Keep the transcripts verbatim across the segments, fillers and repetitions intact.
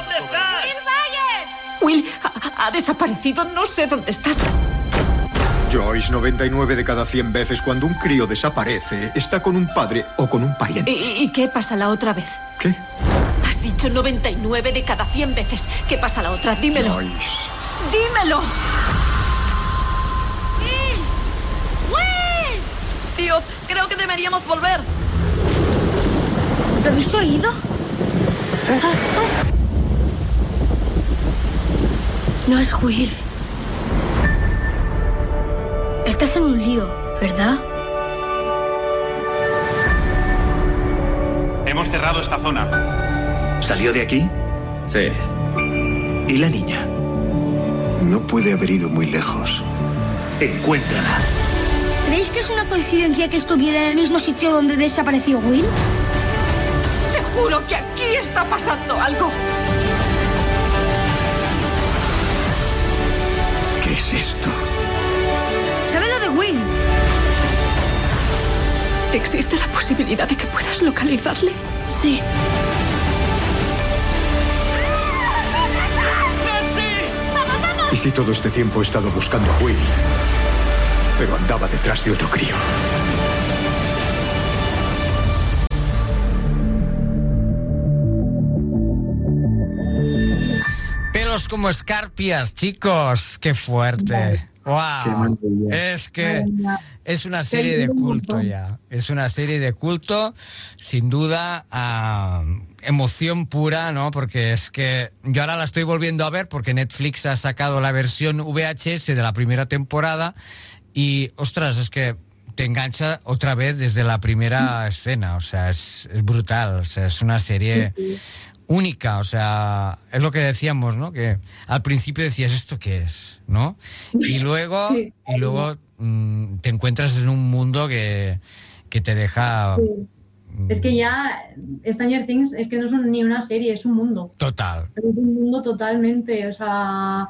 ¿Dónde estás? ¡Will Byers! Will ha, ha desaparecido, no sé dónde está. Joyce, noventa y nueve de cada cien veces cuando un crío desaparece, está con un padre o con un pariente. ¿Y, y qué pasa la otra vez? ¿Qué? Has dicho noventa y nueve de cada cien veces. ¿Qué pasa la otra? Dímelo. Joyce. ¡Dímelo! ¡Will! ¡Will! Tío, creo que deberíamos volver. ¿Lo habéis oído? No es Will. Estás en un lío, ¿verdad? Hemos cerrado esta zona. ¿Salió de aquí? Sí. ¿Y la niña? No puede haber ido muy lejos. Encuéntrala. ¿Creéis que es una coincidencia que estuviera en el mismo sitio donde desapareció Will? Te juro que aquí está pasando algo. ¿Qué es esto? ¿Sabe lo de Will? ¿Existe la posibilidad de que puedas localizarle? Sí. ¿Y si todo este tiempo he estado buscando a Will? Pero andaba detrás de otro crío. Pelos como escarpias, chicos. ¡Qué fuerte! ¡Wow! Es que es una serie de culto ya. Es una serie de culto, sin duda, uh, emoción pura, ¿no? Porque es que yo ahora la estoy volviendo a ver porque Netflix ha sacado la versión V H S de la primera temporada y, ostras, es que te engancha otra vez desde la primera escena. O sea, es, es brutal. O sea, es una serie única, o sea, es lo que decíamos, ¿no? Que al principio decías, ¿esto qué es? ¿No? Y luego, sí. y luego mmm, te encuentras en un mundo que, que te deja... Sí. Mmm... Es que ya Stranger Things es que no es un, ni una serie, es un mundo. Total. Es un mundo totalmente, o sea...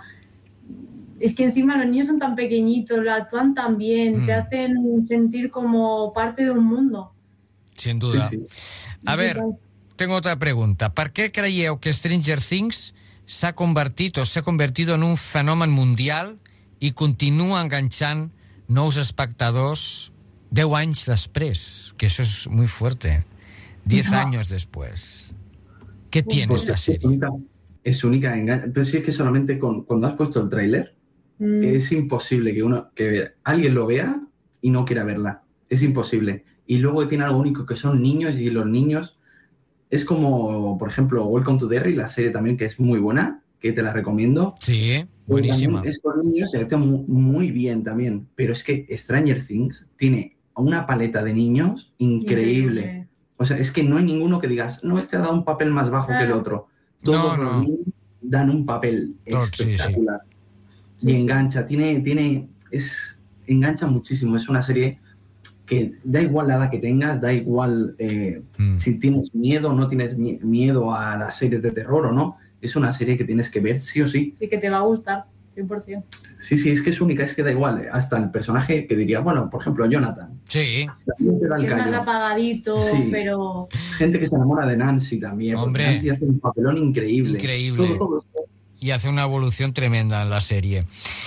Es que encima los niños son tan pequeñitos, lo actúan tan bien, mm. te hacen sentir como parte de un mundo. Sin duda. Sí, sí. A ver... Tengo otra pregunta. Per què creieu que Stranger Things s'ha convertit o s'ha convertido en un fenomen mundial i continua enganxant nous espectadors deu anys després? Que eso es muy fuerte. Diez no. años después. ¿Qué tiene pues esta es serie? Es única, es única engan... Pero sí es que solamente con, cuando has puesto el tráiler, mm. es imposible que, uno, que alguien lo vea y no quiera verla. Es imposible. Y luego tiene algo único, que son niños, y los niños... Es como, por ejemplo, Welcome to Derry, la serie también que es muy buena, que te la recomiendo. Sí, buenísima. Estos niños se meten muy, muy bien también, pero es que Stranger Things tiene una paleta de niños increíble. increíble. O sea, es que no hay ninguno que digas, no, este ha dado un papel más bajo claro. que el otro. Todos no, no. los niños dan un papel Todo, espectacular. Sí, sí. Y sí, engancha, sí. tiene, tiene, es, engancha muchísimo. Es una serie... que da igual la edad que tengas, da igual eh, mm. si tienes miedo o no tienes miedo a las series de terror o no, es una serie que tienes que ver sí o sí. Y que te va a gustar, cien por ciento. Sí, sí, es que es única, es que da igual, hasta el personaje que diría, bueno, por ejemplo, Jonathan. Sí. Te da el que es más apagadito, sí. pero... Gente que se enamora de Nancy también, Hombre, Nancy hace un papelón increíble. Increíble. Todo, todo esto. Y hace una evolución tremenda en la serie.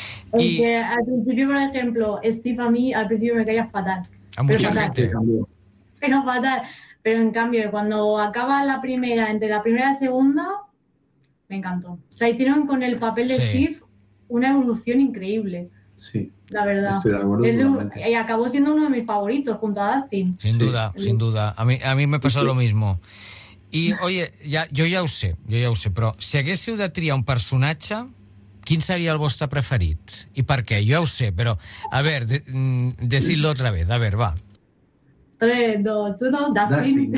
Y que al principio, por ejemplo, Steve a mí al principio me caía fatal. A mucha pero gente. Fatal. Pero fatal. Pero en cambio, cuando acaba la primera, entre la primera y la segunda, me encantó. O sea, hicieron con el papel de sí. Steve una evolución increíble. Sí. La verdad. Estoy de acuerdo. De, y acabó siendo uno de mis favoritos junto a Dustin. Sin sí. duda, sí. sin duda. A mí, a mí me pasó sí. lo mismo. I, oye, ja, jo ja ho sé, jo ja ho sé, però si haguéssiu de triar un personatge, quin seria el vostre preferit? I per què? Jo ja ho sé, però, a ver, de, decidlo otra vez. A ver, va. tres, dos, uno, Dustin.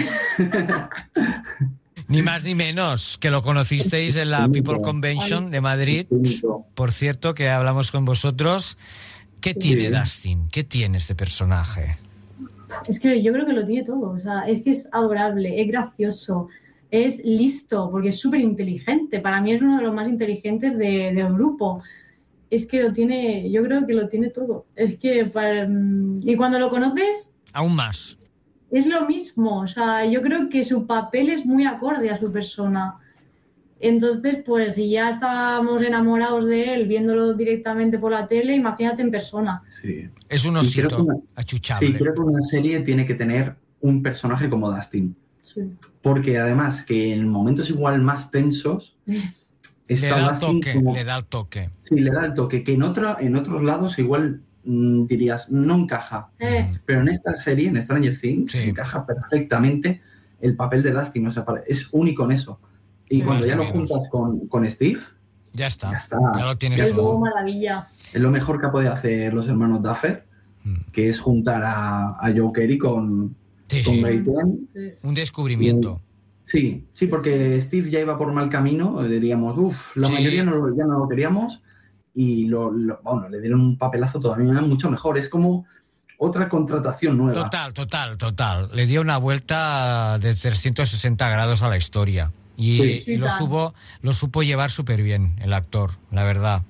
Ni más ni menos, que lo conocisteis en la People Convention de Madrid. Por cierto, que hablamos con vosotros. ¿Qué tiene sí. Dustin? ¿Qué tiene este personaje? Es que yo creo que lo tiene todo. O sea, es que es adorable, es gracioso, es listo, porque es súper inteligente. Para mí es uno de los más inteligentes de, del grupo. Es que lo tiene, yo creo que lo tiene todo. Es que para, y cuando lo conoces... Aún más. Es lo mismo. O sea, yo creo que su papel es muy acorde a su persona. Entonces, pues si ya estábamos enamorados de él viéndolo directamente por la tele, imagínate en persona. Sí. Es un osito una, achuchable. Sí, creo que una serie tiene que tener un personaje como Dustin. Sí. Porque además que en momentos igual más tensos está le da el toque, como, le da el toque. Sí, le da el toque, que en, otro, en otros lados igual mmm, dirías, no encaja. Eh. Pero en esta serie, en Stranger Things, sí. encaja perfectamente el papel de Dustin. O sea, es único en eso. Y sí, cuando ya lo juntas con, con Steve, ya está. Ya, está, ya lo tienes es todo. maravilla. Es lo mejor que ha podido hacer los hermanos Duffer, mm. que es juntar a, a Joe Carey con, sí, con sí. Mayten. Sí. Un descubrimiento. Y, sí, sí, porque Steve ya iba por mal camino, diríamos, uff, la sí. mayoría no, ya no lo queríamos, y lo, lo, bueno, le dieron un papelazo todavía mucho mejor. Es como otra contratación nueva. Total, total, total. Le dio una vuelta de trescientos sesenta grados a la historia. Y, sí, sí, y lo, supo, lo supo llevar súper bien el actor, la verdad.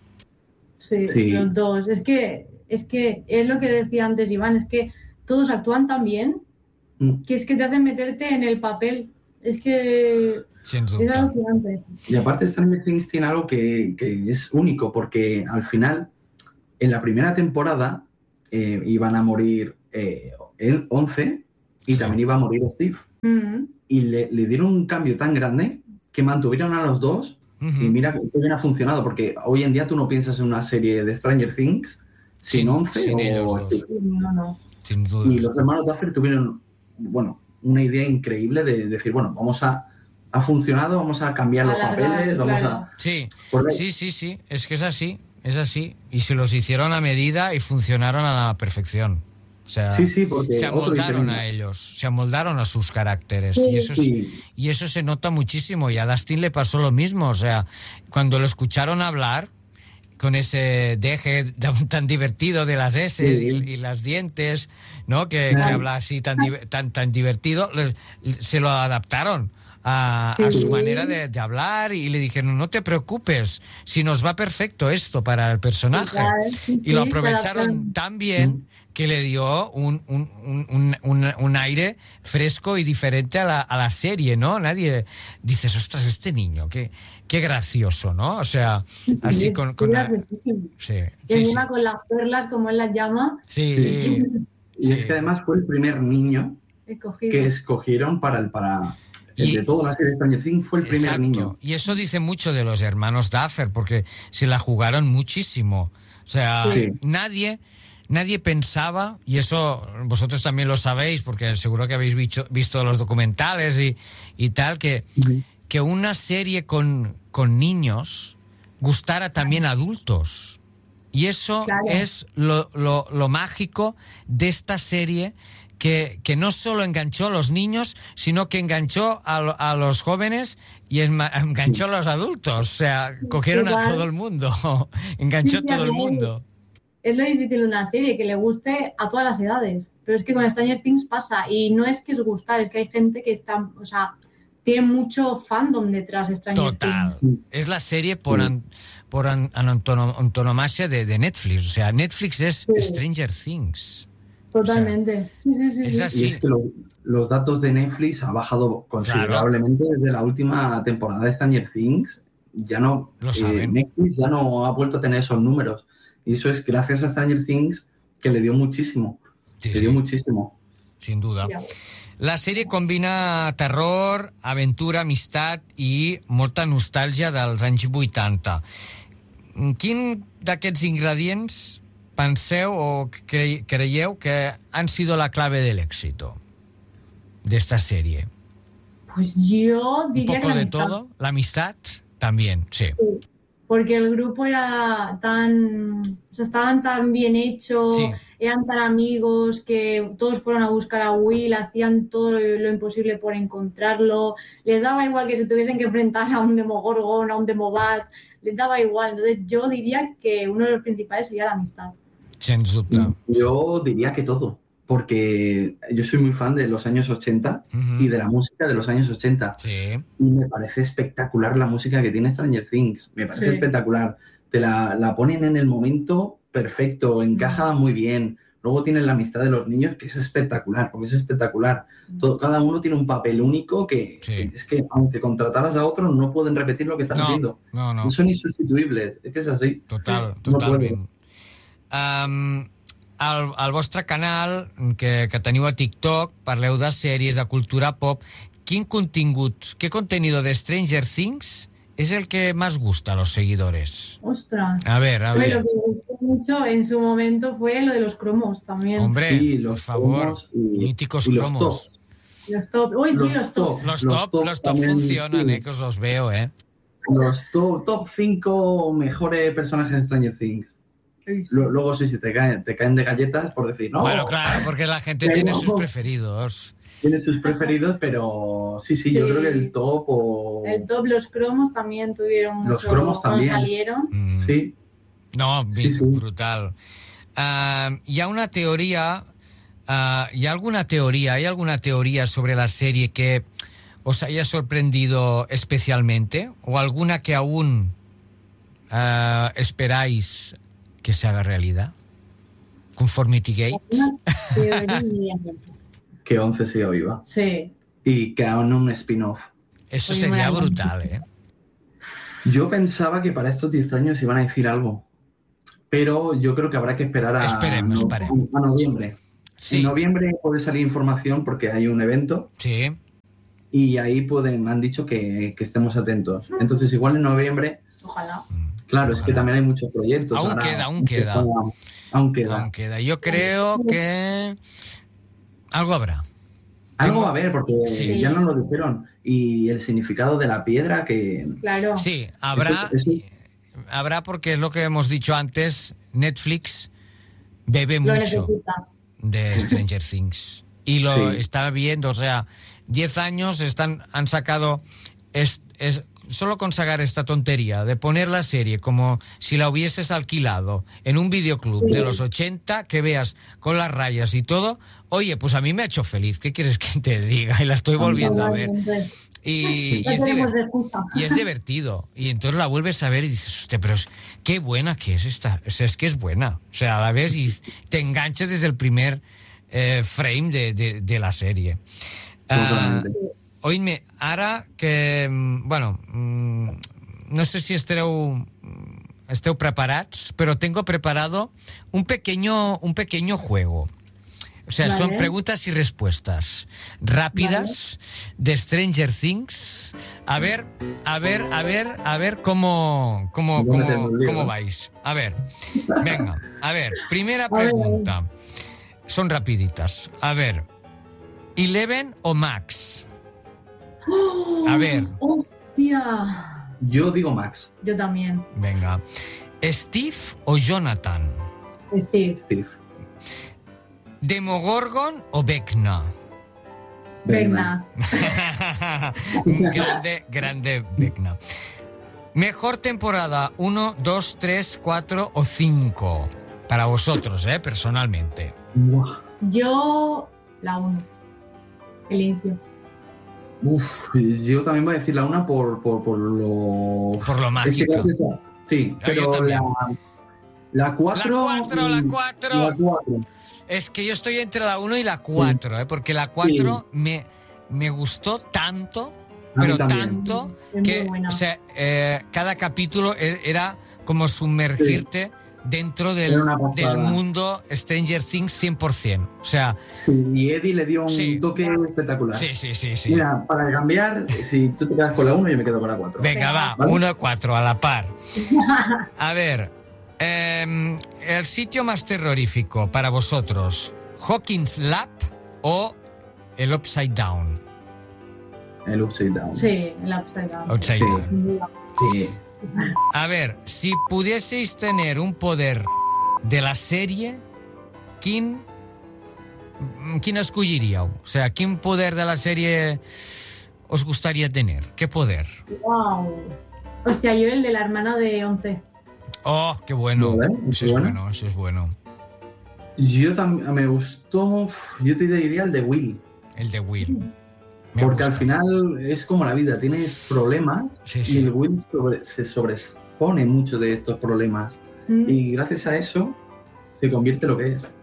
Sí, sí, los dos. Es que, es que es lo que decía antes Iván, es que todos actúan tan bien mm. que es que te hacen meterte en el papel. Es que Sin es alucinante. Y aparte Stranger Things tiene algo que, que es único, porque al final, en la primera temporada, eh, iban a morir eh, once y sí. también iba a morir Steve. Mm-hmm. Y le, le dieron un cambio tan grande que mantuvieron a los dos uh-huh. y mira que bien ha funcionado, porque hoy en día tú no piensas en una serie de Stranger Things sin, sin once sin o ellos sí. no, no. Sin duda. Y los hermanos Duffer tuvieron, bueno, una idea increíble de decir, bueno, vamos a ha funcionado, vamos a cambiar los Alargar, papeles, vamos claro. a... Sí, sí, sí, sí, es que es así, es así. Y se los hicieron a medida y funcionaron a la perfección. O sea, sí, sí, porque se amoldaron a ellos, se amoldaron a sus caracteres. Sí, y, eso sí. es, y eso se nota muchísimo. Y a Dustin le pasó lo mismo. O sea, cuando lo escucharon hablar, con ese deje tan divertido de las S sí. y, y las dientes, ¿no? Que, que habla así tan, tan, tan divertido, se lo adaptaron a, sí. a su manera de, de hablar y le dijeron, no te preocupes, si nos va perfecto esto para el personaje. Sí, sí, y lo aprovecharon tan bien que le dio un, un, un, un, un aire fresco y diferente a la, a la serie, ¿no? Nadie dices, ostras, este niño, qué, qué gracioso, ¿no? O sea, sí, sí, así con... con la... sí, sí, y sí, encima sí. con las perlas, como él las llama. Sí. sí. Y sí. es que además fue el primer niño Escogido. que escogieron para el... Para... El y, de toda la serie de Stranger Things fue el primer exacto. niño. Y eso dice mucho de los hermanos Duffer, porque se la jugaron muchísimo. O sea, sí. nadie... Nadie pensaba, y eso vosotros también lo sabéis, porque seguro que habéis visto, visto los documentales y, y tal, que, uh-huh. que una serie con, con niños gustara también a adultos. Y eso claro. es lo, lo, lo mágico de esta serie, que, que no solo enganchó a los niños, sino que enganchó a, a los jóvenes y enganchó a los adultos. O sea, cogieron a todo el mundo, enganchó a todo el mundo. Es lo difícil de una serie, que le guste a todas las edades. Pero es que con Stranger Things pasa. Y no es que es gustar, es que hay gente que está... O sea, tiene mucho fandom detrás de Stranger Total. Things. Es la serie por, an, por an, antonomasia de, de Netflix. O sea, Netflix es sí. Stranger Things. Totalmente. O sea, sí, sí, sí. Es sí. así. Y es que lo, los datos de Netflix han bajado considerablemente claro. desde la última temporada de Stranger Things. Ya no... Lo saben. Eh, Netflix ya no ha vuelto a tener esos números. Y eso es gracias a Stranger Things, que le dio muchísimo. Sí, le sí. dio muchísimo. Sin duda. La sèrie combina terror, aventura, amistat i molta nostàlgia dels anys vuitanta. Quin d'aquests ingredients penseu o cre creieu que han sido la clave del éxito de esta serie? Pues yo diría Un poco que la de todo. La amistad también, sí. sí. Porque el grupo era tan... O sea, estaban tan bien hechos, sí. eran tan amigos, que todos fueron a buscar a Will, hacían todo lo, lo imposible por encontrarlo. Les daba igual que se tuviesen que enfrentar a un Demogorgon, a un Demobat. Les daba igual. Entonces yo diría que uno de los principales sería la amistad. Sin duda. Yo diría que todo. Porque yo soy muy fan de los años ochenta uh-huh. y de la música de los años ochenta. Sí. Y me parece espectacular la música que tiene Stranger Things. Me parece sí. espectacular. Te la, la ponen en el momento perfecto, encaja uh-huh. muy bien. Luego tienen la amistad de los niños, que es espectacular, porque es espectacular. Todo, cada uno tiene un papel único que, Sí. que es que, aunque contrataras a otros, no pueden repetir lo que están No, haciendo. no, no. Son insustituibles, es que es así. Total, No totalment. Um, al, al vostre canal, que, que teniu a TikTok, parleu de sèries, de cultura pop. Quin contingut, qué contenido de Stranger Things es el que más gusta a los seguidores? Ostras. A ver, a ver. Lo que me gustó mucho en su momento fue lo de los cromos también. Hombre, Sí, por los favor, cromos y- míticos y los cromos. tops. Los top. Uy, sí, Los los top. tops. Los Los top, top los top también, funcionan, sí. eh, que os los veo, eh. Los top, top cinco mejores personajes de Stranger Things. Uy, sí. Lu- Luego sí, si te caen, te caen de galletas por decir, no, Bueno, claro, porque la gente Pero- tiene sus preferidos. tiene sus preferidos, pero sí, sí, yo Sí. creo que el top o... El top, los cromos también tuvieron mucho. Los cromos cuando también. salieron. Mm. Sí, No, Sí, bien, sí. brutal. Ah, hi ha una teoría, ah, ¿hay alguna teoría, hay alguna teoría sobre la serie que os haya sorprendido especialmente? ¿O alguna que aún ah, esperáis que se haga realidad? Conformity Gate. Una teoría. que once siga viva. Sí. Y que hagan un spin-off. Eso Oye, sería Mariano. brutal, ¿eh? Yo pensaba que para estos diez años iban a decir algo, pero yo creo que habrá que esperar a, Esperemos, no- esperemos. a noviembre. Sí, En noviembre puede salir información porque hay un evento sí. y ahí pueden, han dicho que, que estemos atentos. Entonces, igual en noviembre, Ojalá. claro, es que Ojalá. también hay muchos proyectos. Aún ahora, queda, aún queda. Aún queda. Aún queda. Yo creo que algo habrá. Algo va a haber, porque Sí. ya nos lo dijeron. Y el significado de la piedra que... Claro. Sí, habrá, Eso- eso es- habrá porque es lo que hemos dicho antes, Netflix bebe Lo mucho necesita. de Stranger Things. Y lo Sí. está viendo, o sea, diez años están, han sacado, es, es- solo con sacar esta tontería de poner la serie como si la hubieses alquilado en un videoclub Sí. de los ochenta, que veas con las rayas y todo, oye, pues a mí me ha hecho feliz, ¿qué quieres que te diga? Y la estoy volviendo a ver. Totalmente. Y, y No es tenemos diver- excusa. y es divertido. Y entonces la vuelves a ver y dices, hostia, pero es, qué buena que es esta. O sea, es que es buena. O sea, la ves y te enganchas desde el primer eh, frame de, de, de la serie. Ah, Totalmente. oïdme, ara que... mm, Bueno, mm, no sé si esteu, esteu preparats, pero tengo preparado un pequeño, un pequeño juego. O sea, son Vale. preguntas y respuestas rápidas de Stranger Things. A ver, a ver, a ver, a ver cómo, cómo, No meterme cómo, en lío, cómo ¿eh? vais. A ver, venga, a ver, primera ver, pregunta. Son rapiditas. A ver, Eleven o Max. A ver, Hostia. Yo digo Max, Yo también. venga. Steve o Jonathan. Steve. Steve. Demogorgon o Vecna. Venga. grande, grande Vecna. Mejor temporada, uno, dos, tres, cuatro o cinco. Para vosotros, ¿eh? Personalmente. Buah. Yo, la uno. El inicio. Uf, yo también voy a decir la una por, por, por lo... Por lo Es que mágico. gracias a- Sí, Ah, yo pero también. la, la cuatro... La cuatro, la mm, cuatro. La cuatro. Es que yo estoy entre la uno y la cuatro, ¿eh? Porque la cuatro me, me gustó tanto, A mí pero también. tanto, Es muy que buena. o sea, eh, cada capítulo e- era como sumergirte dentro del, Era una pasada. del mundo Stranger Things cien por ciento. O sea, Sí, y Eddie le dio un Sí. toque espectacular. sí, sí, sí, sí. Mira, para cambiar, si tú te quedas con la uno, yo me quedo con la cuatro. Venga, va, ¿Vale? uno y cuatro a la par. A ver, em, el sitio más terrorífico para vosotros, Hawkins Lab o el Upside Down. El Upside Down. Sí, el Upside Down. Upside Sí. Down. Sin duda. Sí. A ver, si pudieseis tener un poder de la serie, ¿quién, quién escogeríais? O sea, ¿quién poder de la serie os gustaría tener? ¿Qué poder? Wow. Hostia, yo el de la hermana de once. Oh, qué bueno. ¿Vale? Eso es Bueno. bueno, eso es bueno. Yo también me gustó, uf, yo te diría el de Will. El de Will. Me Porque al gusta. final es como la vida, tienes problemas Sí, y sí. el Will sobre- se sobrepone mucho de estos problemas. Mm. Y gracias a eso se convierte en lo que es.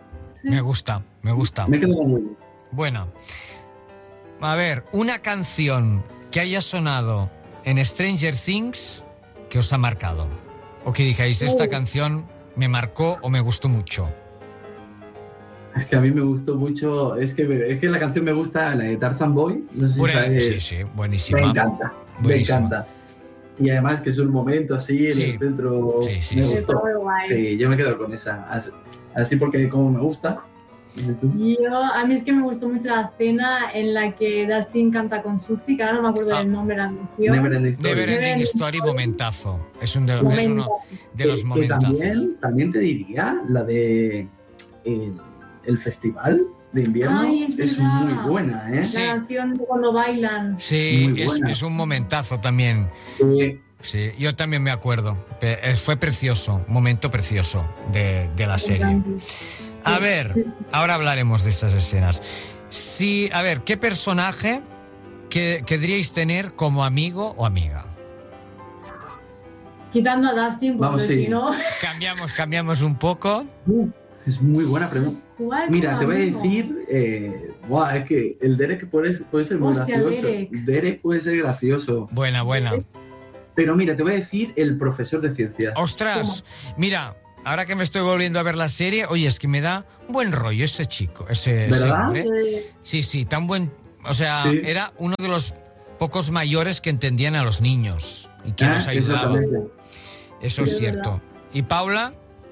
Me gusta, me gusta. Me quedo con Willy. Bueno, a ver, una canción que haya sonado en Stranger Things que os ha marcado. O que dijáis, esta Uh. canción me marcó o me gustó mucho. Es que a mí me gustó mucho, es que, es que la canción me gusta, la de Tarzan Boy, no sé si Bueno, sabes, sí, sí, buenísima. me encanta, me Buenísima. encanta. Y además que es un momento así en Sí. el centro, Sí, sí, me sí. gustó. Está muy guay. Sí, yo me quedo con esa, así, así porque como me gusta. ¿Ves tú? Yo, a mí es que me gustó mucho la escena en la que Dustin canta con Suzy, que ahora no me acuerdo Ah. del nombre de la canción. Never Ending Story. Never Ending Ending Story, Story. momentazo. Es, un de, es Momento. uno de los Que- que momentazos. también, también te diría la de el, el festival de invierno, Ay, es es verdad. muy buena, ¿eh? Sí. La canción de cuando bailan. Sí, Muy es, buena. es un momentazo también. Eh, Sí, yo también me acuerdo. Pe- eh, Fue precioso, momento precioso de, de la serie. A ver, ahora hablaremos de estas escenas. Sí, a ver, ¿qué personaje que querríais tener como amigo o amiga? Quitando a Dustin, porque Vamos, sí. si no. Cambiamos, cambiamos un poco. uf, es muy buena pregunta. ¿Cuál Mira, como te voy a amigo? decir, eh, buah, es que el Derek puede, puede ser muy Hostia, gracioso. Derek. Derek puede ser gracioso. Buena, buena. Pero mira, te voy a decir el profesor de ciencias. Ostras, mira, ahora que me estoy volviendo a ver la serie, oye, es que me da buen rollo ese chico, ese, ese ¿Verdad? hombre. Eh, Sí, sí, tan buen... O sea, Sí. era uno de los pocos mayores que entendían a los niños y que Ah, nos ayudaba. exactamente. Eso es Sí, es cierto. verdad. ¿Y Paula?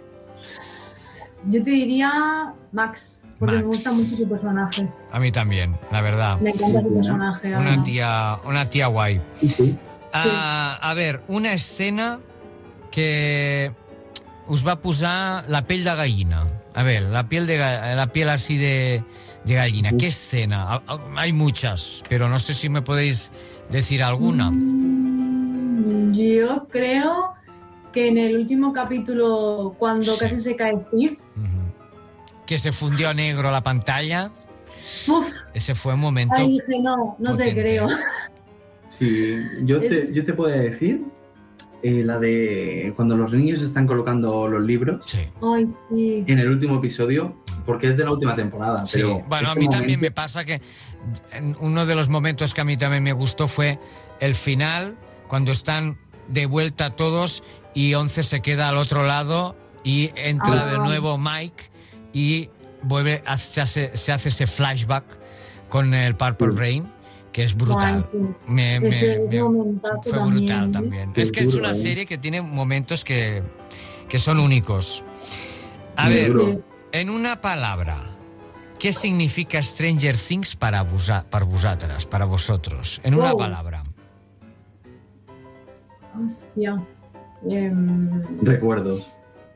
Yo te diría Max, porque Max. me gusta mucho su personaje. A mí también, la verdad. Me encanta su Sí, personaje. la Una verdad. tía, una tía guay. Sí, sí. Ah, a ver, una escena que us va posar la pell de gallina. A ver, la piel, de, ga- la piel así de, de gallina. ¿Qué escena? Ah, ah, Hay muchas, pero no sé si me podéis decir alguna. Mm, Yo creo que en el último capítulo, cuando Sí. casi se cae Steve, Ujú. Que se fundió a negro la pantalla. uf, Ese fue un momento... ahí dije, no, no te potente. creo. Sí, yo te, Es- yo te puedo decir eh, la de cuando los niños están colocando los libros Sí. Ay, sí. en el último episodio, porque es de la última temporada. Sí, Pero bueno, a ese mí también me momento- pasa que en uno de los momentos que a mí también me gustó fue el final, cuando están de vuelta todos y Once se queda al otro lado y entra Ah. de nuevo Mike y vuelve a- se hace, se hace ese flashback con el Purple Sí. Rain, que es brutal. Ay, sí. Me, me- Ese me- momentazo fue brutal también. también. Qué Es que es duro, una ¿eh? serie que tiene momentos que, que son únicos. A Muy ver, duro. Sí. en una palabra, ¿qué significa Stranger Things para, vosa- para vosotras, para vosotros? En una Wow. palabra. Hostia. Em, Recuerdos.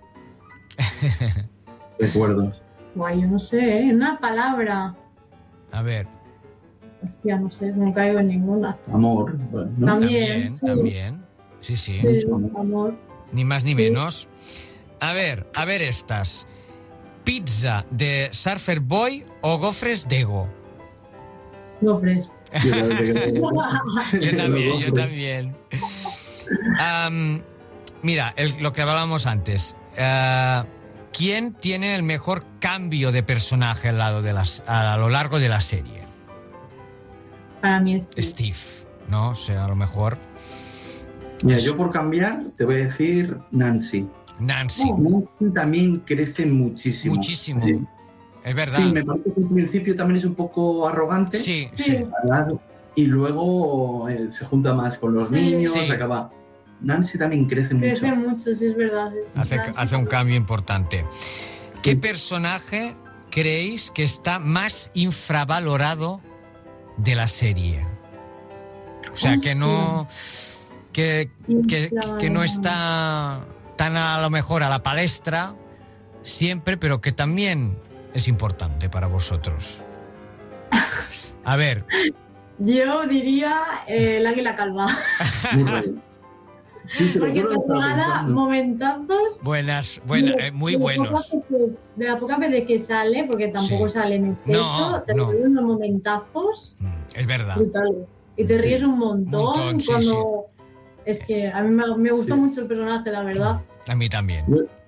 Recuerdos. guay, yo no sé, ¿eh? Una palabra. A ver, Hostia, no sé, no caigo en ninguna. Amor. Bueno, ¿no? También. también, sí. también. Sí, sí, Sí, Mucho amor. ni más ni Sí. menos. A ver, a ver estas. ¿Pizza de Surfer Boy o gofres Dego? Gofres. Yo creo que- Yo también, yo Los también. Am, mira, el- lo que hablábamos antes. Ah, ¿Quién tiene el mejor cambio de personaje al, lado de las, a lo largo de la serie? Para mí es. Steve, ¿no? O sea, a lo mejor Mira, yo por cambiar te voy a decir Nancy. Nancy. Oh. Nancy también crece muchísimo. Muchísimo. Sí, Es verdad. sí, me parece que al principio también es un poco arrogante. Sí, Sí. sí. ¿Verdad? Y luego eh, se junta más con los Sí. niños, Sí. acaba. Nancy también crece, Crece mucho. mucho, sí, es verdad. Hace, Nancy hace un también. cambio importante. ¿Qué personaje creéis que está más infravalorado de la serie? O sea, que no... Que, que, que no está tan a lo mejor a la palestra siempre, pero que también es importante para vosotros. A ver, Yo diría eh, el águila calva. Murray. Sí, te lo Porque juro que te estaba regala pensando. momentazos. buenas, buena- de- eh, muy de las buenos. pocas veces- de las pocas veces que sale, porque tampoco Sí. sale en exceso, No, te no. regala unos momentazos Mm, Es verdad. brutales. Y te ríes un montón, Montón, sí, cuando... Es que a mí me, me gustó Sí. mucho el personaje, la verdad. A mí también. Yo,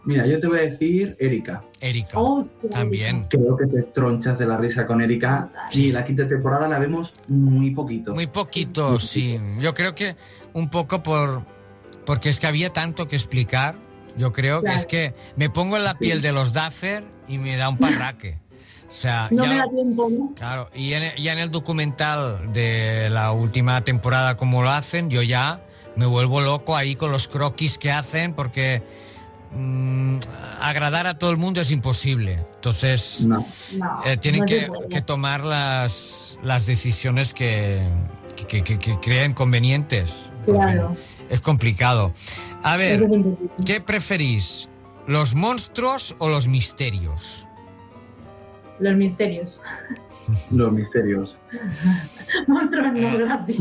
Mira, yo te voy a decir Erika. Erika, Oh, sí, también. Creo que te tronchas de la risa con Erika. Sí. Y la quinta temporada la vemos muy poquito. Muy poquito, sí. Yo creo que un poco por... Porque es que había tanto que explicar. Yo creo Claro. que es que me pongo en la piel de los Duffer y me da un parraque. O sea, No ya me lo- da tiempo, ¿no? Claro, y en, ya en el documental de la última temporada, como lo hacen, yo ya me vuelvo loco ahí con los croquis que hacen, porque mm, agradar a todo el mundo es imposible. Entonces, No. No, eh, tienen no se que, puede. que tomar las, las decisiones que, que, que- que creen convenientes. porque Claro. Es complicado. A ver, Eso es imposible. ¿qué preferís? ¿Los monstruos o los misterios? Los misterios. Los misterios. Monstruos no, Eh. gracias.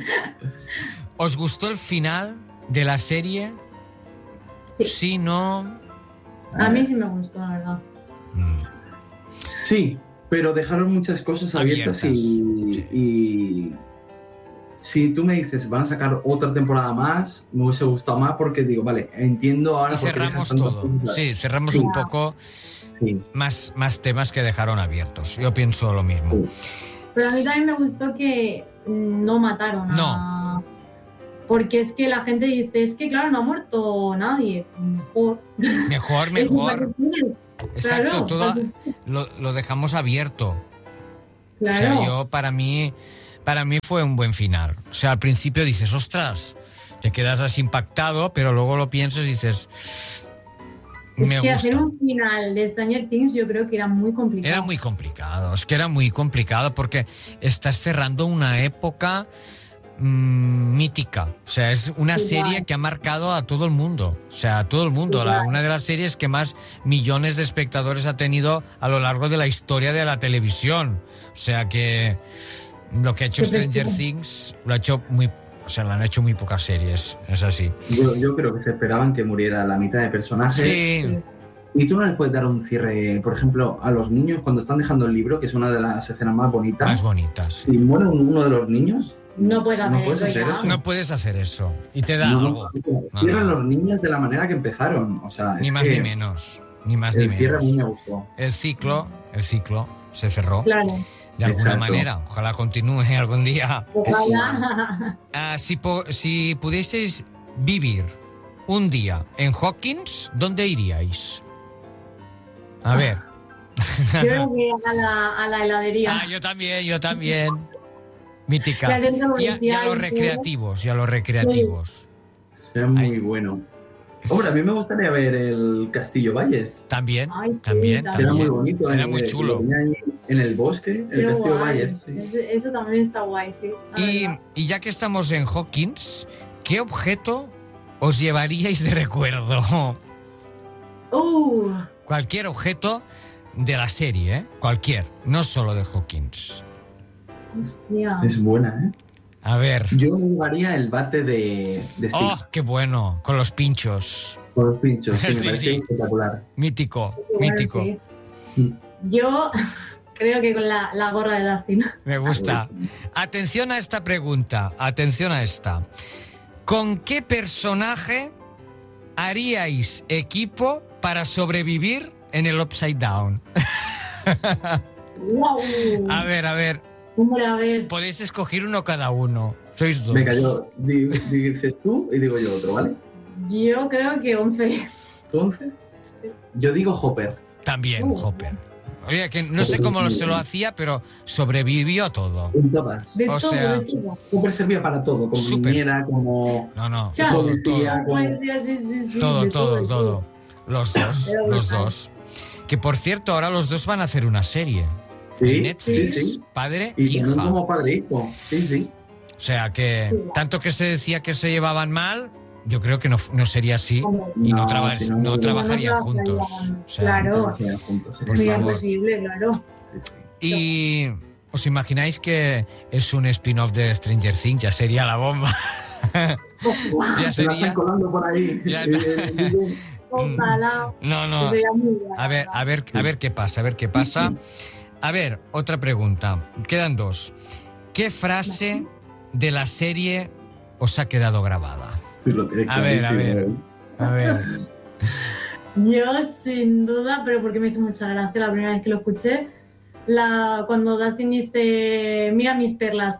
¿Os gustó el final de la serie? Sí. Sí, no. A mí sí me gustó, la verdad. Mm. Sí, pero dejaron muchas cosas abiertas, Abiertas, y, sí. y si tú me dices van a sacar otra temporada más, me hubiese gustado más porque digo, vale, entiendo ahora Y por qué cerramos dejas tantas todo. cosas. Sí, cerramos Sí. un poco Sí. más, más temas que dejaron abiertos. Yo pienso lo mismo. Pero a mí también me gustó que no mataron a... Porque es que la gente dice, es que claro, no ha muerto nadie. Mejor. Mejor, Es igual mejor. que tienes. Exacto, Claro, todo porque- lo, lo dejamos abierto. Claro. O sea, yo para mí, para mí fue un buen final. O sea, al principio dices, ostras, te quedas así impactado, pero luego lo piensas y dices, Es me que gusta. hacer un final de Stranger Things yo creo que era muy complicado. Era muy complicado, es que era muy complicado porque estás cerrando una época mm, mítica. O sea, es una Igual. serie que ha marcado a todo el mundo. O sea, a todo el mundo. La- Igual. una de las series que más millones de espectadores ha tenido a lo largo de la historia de la televisión. O sea que lo que ha hecho Qué Stranger presión. Things lo ha hecho muy... O sea, lo han hecho muy pocas series. Es así. Yo, yo creo que se esperaban que muriera la mitad de personajes. Sí, Y tú no les puedes dar un cierre, por ejemplo, a los niños cuando están dejando el libro, que es una de las escenas más bonitas. más bonitas. Y muere uno de los niños. No puedes hacer No puedes eso hacer ya. eso. No puedes hacer eso. Y te da No, algo. no, No, cierran no. los niños de la manera que empezaron. O sea, Ni es más que ni menos. Ni más ni El cierre a mí menos. me gustó. El ciclo, el ciclo se cerró Claro. de alguna Exacto. manera. Ojalá continúe algún día. Ojalá. Ah, si, po- si pudieseis vivir un día en Hawkins, ¿dónde iríais? A ver. Yo creo que a la, a la heladería. Ah, yo también, yo también. Mítica. La centro Y a, y a comercial, los recreativos, y a los recreativos. Sea muy Ay. bueno. Hombre, a mí me gustaría ver el Castillo Valles. También, Ay, sí, también, también. Era muy también. bonito. Era en- muy eh, chulo. lo tenía ahí en el bosque, el Qué Castillo guay. Valles. Sí. Eso, eso también está guay, sí. la Y, verdad. y ya que estamos en Hawkins, ¿qué objeto os llevaríais de recuerdo? Uh, Cualquier objeto de la serie, ¿eh? Cualquier, no solo de Hawkins. hostia. Es buena, ¿eh? A ver. Yo me llevaría el bate de, de Steve ¡Oh, qué bueno! Con los pinchos. con los pinchos. Sí, me Sí, parece sí. espectacular. Mítico, Bueno, mítico. sí. Yo creo que con la, la gorra de Dustin. Me gusta. Atención a esta pregunta, atención a esta. ¿Con qué personaje haríais equipo para sobrevivir en el Upside Down? ¡Wow! A ver, a ver, Hombre, a ver. podéis escoger uno cada uno. Sois dos. Venga, yo di- dices tú y digo yo otro, ¿vale? Yo creo que once. ¿Tú once? Yo digo Hopper. También, Uh. Hopper. Oye, que no sé cómo se lo hacía, pero sobrevivió a todo. En todas. De O todo, sea, de todo. Hopper servía para todo, como Súper. niñera, como... No, no, Chao. todo, Policía, todo. como- Sí, sí, sí, Todo, de todo, de todo. Los dos, Era los brutal. dos. Que por cierto, ahora los dos van a hacer una serie. En Sí, sí, Netflix, sí. padre Y e también hija. como padre e hijo. Sí, sí. O sea que, tanto que se decía que se llevaban mal, yo creo que no, no sería así. Hombre, Y no, No, traba- si no, no no, no trabajarían no juntos. trabajarían. O sea, Claro. Trabajarían juntos, sí. Por Sería favor. imposible, claro. Sí, sí. Y os imagináis que es un spin-off de Stranger Things, ya sería la bomba. ya Se la están sería. colando por ahí. Ya Eh, está. eh, Ojalá. No, no. Sería muy guay, A ver, la a ver, a ver qué pasa, a ver qué pasa. A ver, otra pregunta. Quedan dos. ¿Qué frase de la serie os ha quedado grabada? Sí, lo tiene A ver, a clarísimo, ver. ¿eh? A ver. Yo, sin duda, pero porque me hizo mucha gracia la primera vez que lo escuché, la, cuando Dustin dice, mira mis perlas.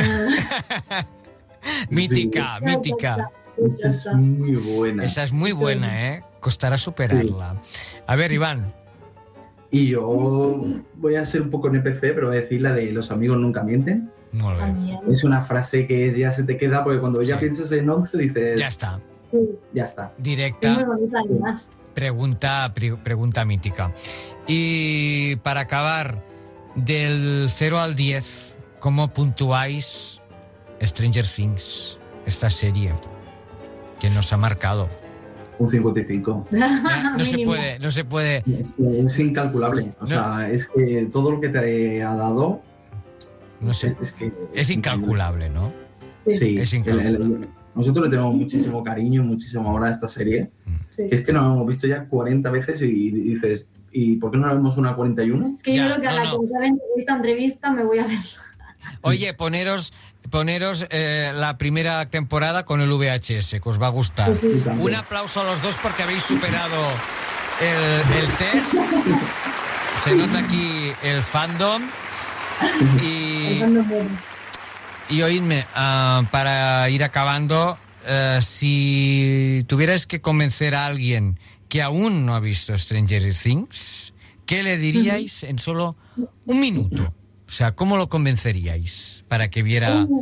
Mítica, Sí. mítica. Esa es muy buena. Esa es muy buena, ¿eh? Costará superarla. A ver, Iván. Y yo voy a ser un poco N P C, pero voy a decir la de los amigos nunca mienten. Muy bien. Es una frase que ya se te queda porque cuando ya Sí. piensas en once dices... Ya está. Ya está. Es Directa. muy bonita además. Pregunta, pre- pregunta mítica. Y para acabar, del cero al diez, ¿cómo puntuáis Stranger Things, esta serie que nos ha marcado? Un cincuenta y cinco. Ya, no se Mínimo. puede, no se puede. Es, que es incalculable. O No. sea, es que todo lo que te ha dado No sé. es, es que... Es incalculable, ¿no? Sí, Es el- incalculable. el- nosotros le tenemos muchísimo cariño y muchísimo amor a esta serie. Sí. Que es que nos hemos visto ya cuarenta veces y dices, ¿y por qué no la vemos una cuarenta y uno? Es que Ya, yo creo que a no, la no. que acabe esta entrevista me voy a ver. Oye, poneros, poneros eh, la primera temporada con el V H S, que os va a gustar. Pues sí. Un aplauso a los dos porque habéis superado el, el test. Se nota aquí el fandom. Y, y oídme, ah, para ir acabando, eh, si tuvierais que convencer a alguien que aún no ha visto Stranger Things, ¿qué le diríais en solo un minuto? O sea, ¿cómo lo convenceríais para que viera